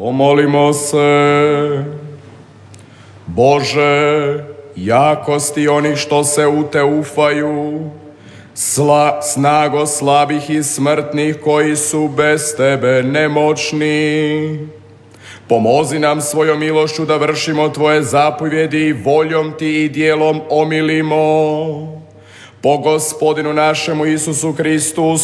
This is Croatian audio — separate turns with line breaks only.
Pomolimo se. Bože, jakosti onih što se u Te ufaju, snago slabih i smrtnih koji su bez Tebe nemoćni. Pomozi nam svojom milošću da vršimo Tvoje zapovjedi i voljom Ti i djelom omilimo. Po Gospodinu našemu Isusu Kristu,